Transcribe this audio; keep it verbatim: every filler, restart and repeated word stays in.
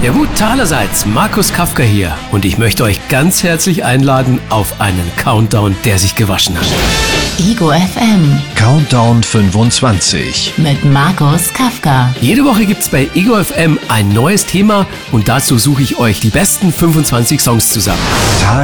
Ja gut, allerseits, Markus Kafka hier und ich möchte euch ganz herzlich einladen auf einen Countdown, der sich gewaschen hat. Ego F M Countdown fünfundzwanzig mit Markus Kafka. Jede Woche gibt's bei Ego F M ein neues Thema und dazu suche ich euch die besten fünfundzwanzig Songs zusammen.